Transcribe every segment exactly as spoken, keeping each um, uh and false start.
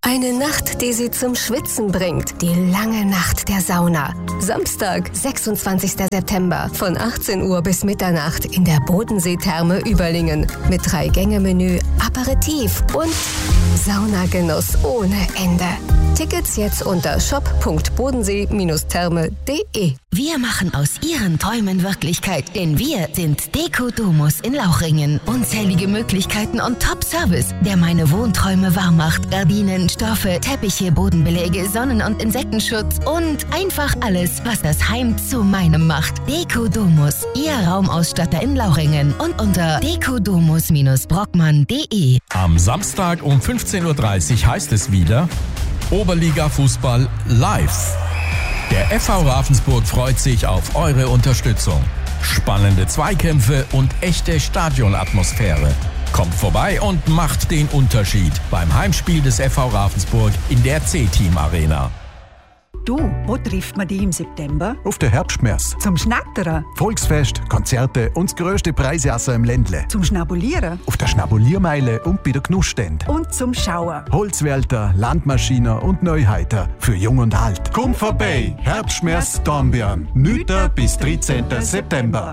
Eine Nacht, die sie zum Schwitzen bringt. Die lange Nacht der Sauna. Samstag, sechsundzwanzigster September von achtzehn Uhr bis Mitternacht in der Bodensee-Therme Überlingen. Mit Drei-Gänge-Menü, Aperitif und Saunagenuss ohne Ende. Tickets jetzt unter shop punkt bodensee therme punkt de. Wir machen aus Ihren Träumen Wirklichkeit, denn wir sind Deko Domus in Lauchringen. Unzählige Möglichkeiten und Top-Service, der meine Wohnträume warm macht. Gardinen, Stoffe, Teppiche, Bodenbeläge, Sonnen- und Insektenschutz und einfach alles, was das Heim zu meinem macht. Deko Domus, Ihr Raumausstatter in Lauchringen und unter dekodomus brockmann punkt de. Am Samstag um fünfzehn Uhr dreißig heißt es wieder Oberliga Fußball live. Der F V Ravensburg freut sich auf eure Unterstützung. Spannende Zweikämpfe und echte Stadionatmosphäre. Kommt vorbei und macht den Unterschied beim Heimspiel des F V Ravensburg in der C-Team Arena. Du, wo trifft man dich im September? Auf der Herbstmesse. Zum Schnattern? Volksfest, Konzerte und das grösste Preisjassen im Ländle. Zum Schnabulieren? Auf der Schnabuliermeile und bei der Genussstände. Und zum Schauen? Holzwälder, Landmaschinen und Neuheiter für Jung und Alt. Komm vorbei, Herbstmesse Dornbirn. neunten bis dreizehnten September.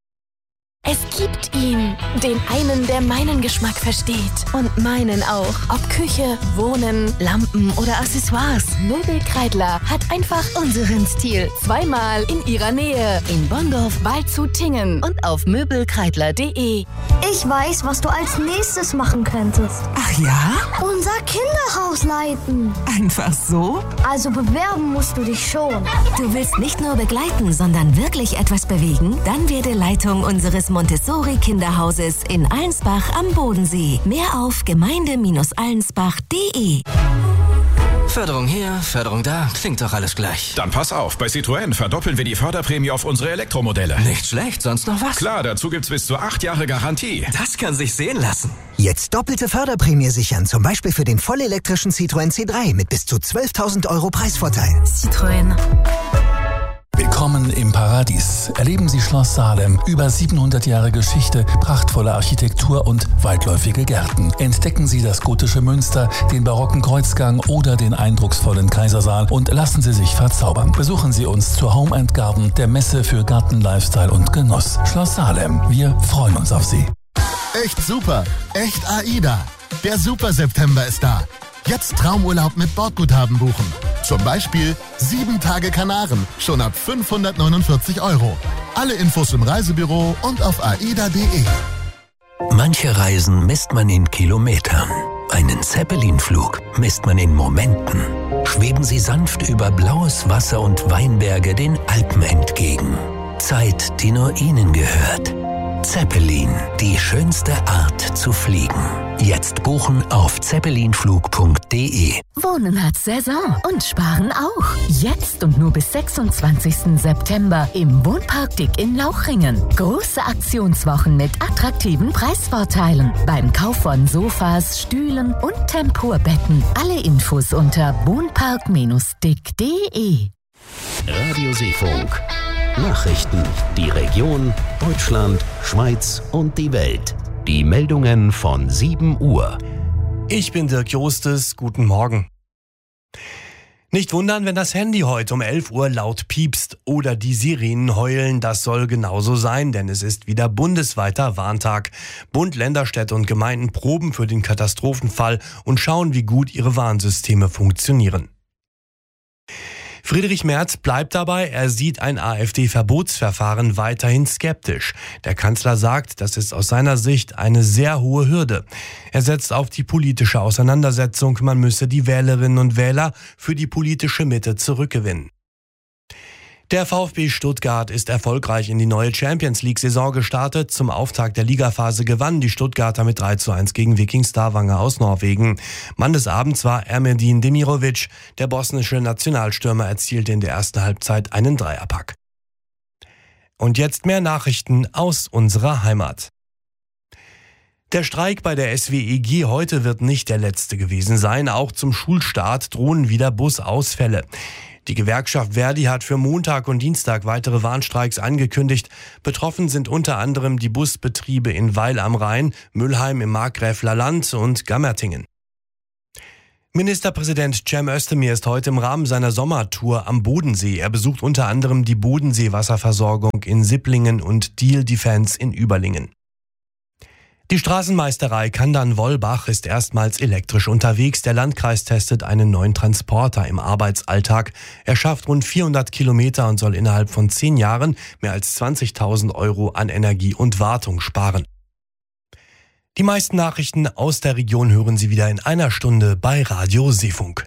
Es gibt ihn, den einen, der meinen Geschmack versteht. Und meinen auch. Ob Küche, Wohnen, Lampen oder Accessoires. Möbelkreidler hat einfach unseren Stil. Zweimal in ihrer Nähe. In Bonndorf, Waldshut-Tingen und auf möbelkreidler punkt de. Ich weiß, was du als nächstes machen könntest. Ach ja? Unser Kinderhaus leiten. Einfach so? Also bewerben musst du dich schon. Du willst nicht nur begleiten, sondern wirklich etwas bewegen? Dann werde Leitung unseres Montessori-Kinderhauses in Allensbach am Bodensee. Mehr auf gemeinde allensbach punkt de. Förderung hier, Förderung da, klingt doch alles gleich. Dann pass auf, bei Citroën verdoppeln wir die Förderprämie auf unsere Elektromodelle. Nicht schlecht, sonst noch was? Klar, dazu gibt's bis zu acht Jahre Garantie. Das kann sich sehen lassen. Jetzt doppelte Förderprämie sichern, zum Beispiel für den vollelektrischen Citroën C drei mit bis zu zwölftausend Euro Preisvorteil. Citroën. Willkommen im Paradies. Erleben Sie Schloss Salem. Über siebenhundert Jahre Geschichte, prachtvolle Architektur und weitläufige Gärten. Entdecken Sie das gotische Münster, den barocken Kreuzgang oder den eindrucksvollen Kaisersaal und lassen Sie sich verzaubern. Besuchen Sie uns zur Home and Garden, der Messe für Garten, Lifestyle und Genuss. Schloss Salem. Wir freuen uns auf Sie. Echt super. Echt AIDA. Der Super September ist da. Jetzt Traumurlaub mit Bordguthaben buchen. Zum Beispiel sieben Tage Kanaren, schon ab fünfhundertneunundvierzig Euro. Alle Infos im Reisebüro und auf aida punkt de. Manche Reisen misst man in Kilometern. Einen Zeppelin-Flug misst man in Momenten. Schweben Sie sanft über blaues Wasser und Weinberge den Alpen entgegen. Zeit, die nur Ihnen gehört. Zeppelin, die schönste Art zu fliegen. Jetzt buchen auf zeppelinflug punkt de. Wohnen hat Saison und Sparen auch. Jetzt und nur bis sechsundzwanzigsten September im Wohnpark Dick in Lauchringen. Große Aktionswochen mit attraktiven Preisvorteilen. Beim Kauf von Sofas, Stühlen und Tempurbetten. Alle Infos unter wohnpark dick punkt de. Radio Seefunk. Nachrichten, die Region, Deutschland, Schweiz und die Welt. Die Meldungen von sieben Uhr. Ich bin Dirk Jostes, guten Morgen. Nicht wundern, wenn das Handy heute um elf Uhr laut piepst oder die Sirenen heulen, das soll genauso sein, denn es ist wieder bundesweiter Warntag. Bund, Länder, Städte und Gemeinden proben für den Katastrophenfall und schauen, wie gut ihre Warnsysteme funktionieren. Friedrich Merz bleibt dabei, er sieht ein AfD-Verbotsverfahren weiterhin skeptisch. Der Kanzler sagt, das ist aus seiner Sicht eine sehr hohe Hürde. Er setzt auf die politische Auseinandersetzung, man müsse die Wählerinnen und Wähler für die politische Mitte zurückgewinnen. Der VfB Stuttgart ist erfolgreich in die neue Champions-League-Saison gestartet. Zum Auftakt der Ligaphase gewannen die Stuttgarter mit drei zu eins gegen Viking Stavanger aus Norwegen. Mann des Abends war Ermedin Demirovic. Der bosnische Nationalstürmer erzielte in der ersten Halbzeit einen Dreierpack. Und jetzt mehr Nachrichten aus unserer Heimat. Der Streik bei der S W E G heute wird nicht der letzte gewesen sein. Auch zum Schulstart drohen wieder Busausfälle. Die Gewerkschaft Verdi hat für Montag und Dienstag weitere Warnstreiks angekündigt. Betroffen sind unter anderem die Busbetriebe in Weil am Rhein, Mülheim im Markgräfler Land und Gammertingen. Ministerpräsident Cem Özdemir ist heute im Rahmen seiner Sommertour am Bodensee. Er besucht unter anderem die Bodensee-Wasserversorgung in Sipplingen und Deal Defense in Überlingen. Die Straßenmeisterei Kandern-Wollbach ist erstmals elektrisch unterwegs. Der Landkreis testet einen neuen Transporter im Arbeitsalltag. Er schafft rund vierhundert Kilometer und soll innerhalb von zehn Jahren mehr als zwanzigtausend Euro an Energie und Wartung sparen. Die meisten Nachrichten aus der Region hören Sie wieder in einer Stunde bei Radio Seefunk.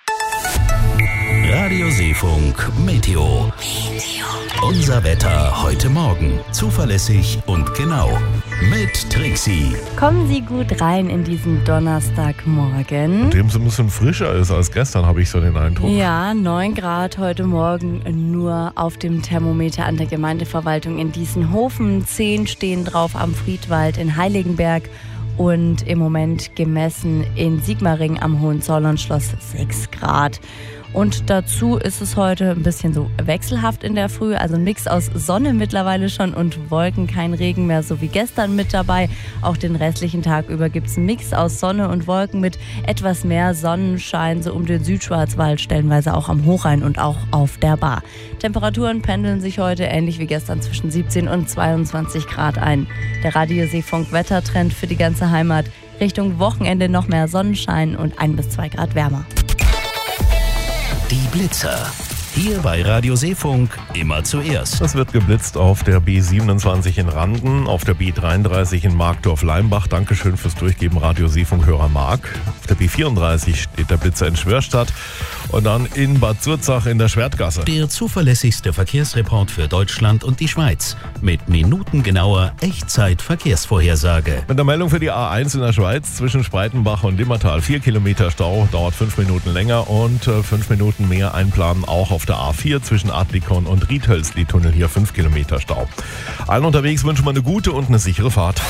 Radio Seefunk Meteo. Unser Wetter heute Morgen. Zuverlässig und genau. Mit Trixie. Kommen Sie gut rein in diesen Donnerstagmorgen. Dem so ein bisschen frischer ist als gestern, habe ich so den Eindruck. Ja, neun Grad heute Morgen nur auf dem Thermometer an der Gemeindeverwaltung in Diessenhofen. zehn stehen drauf am Friedwald in Heiligenberg. Und im Moment gemessen in Sigmaringen am Hohenzollernschloss sechs Grad. Und dazu ist es heute ein bisschen so wechselhaft in der Früh, also ein Mix aus Sonne mittlerweile schon und Wolken, kein Regen mehr, so wie gestern mit dabei. Auch den restlichen Tag über gibt es einen Mix aus Sonne und Wolken mit etwas mehr Sonnenschein, so um den Südschwarzwald, stellenweise auch am Hochrhein und auch auf der Bar. Temperaturen pendeln sich heute ähnlich wie gestern zwischen siebzehn und zweiundzwanzig Grad ein. Der Radio Seefunk Wettertrend für die ganze Heimat. Richtung Wochenende noch mehr Sonnenschein und ein bis zwei Grad wärmer. Die Blitzer. Hier bei Radio Seefunk immer zuerst. Es wird geblitzt auf der B siebenundzwanzig in Randen, auf der B dreiunddreißig in Markdorf-Leimbach. Dankeschön fürs Durchgeben, Radio Seefunk-Hörer Mark. Auf der B vierunddreißig steht der Blitzer in Schwörstadt und dann in Bad Zurzach in der Schwertgasse. Der zuverlässigste Verkehrsreport für Deutschland und die Schweiz. Mit minutengenauer Echtzeit-Verkehrsvorhersage. Mit der Meldung für die A eins in der Schweiz zwischen Spreitenbach und Limmertal. Vier Kilometer Stau, dauert fünf Minuten länger und äh, fünf Minuten mehr einplanen auch auf der A vier zwischen Adlikon und Riethölzli-Tunnel. Hier fünf Kilometer Stau. Allen unterwegs wünschen wir eine gute und eine sichere Fahrt.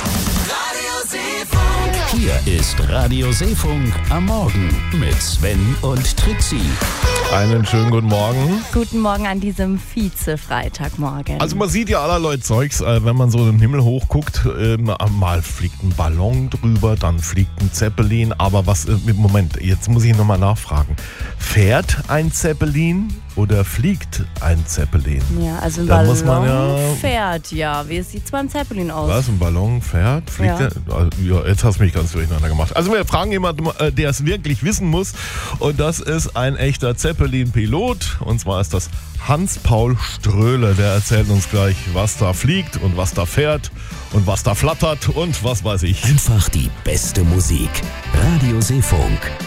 Hier ist Radio Seefunk am Morgen mit Sven und Trixie. Einen schönen guten Morgen. Guten Morgen an diesem Vize-Freitagmorgen. Also man sieht ja allerlei Zeugs, wenn man so den Himmel hochguckt. Mal fliegt ein Ballon drüber, dann fliegt ein Zeppelin. Aber was, Moment, jetzt muss ich nochmal nachfragen. Fährt ein Zeppelin oder fliegt ein Zeppelin? Ja, also ein da Ballon muss man ja fährt, ja. Wie sieht es beim Zeppelin aus? Was, ein Ballon fährt? Fliegt ja. Der? Ja, jetzt hast du mich ganz durcheinander gemacht. Also wir fragen jemanden, der es wirklich wissen muss. Und das ist ein echter Zeppelin-Pilot. Und zwar ist das Hans-Paul Ströhler. Der erzählt uns gleich, was da fliegt und was da fährt und was da flattert und was weiß ich. Einfach die beste Musik. Radio Seefunk.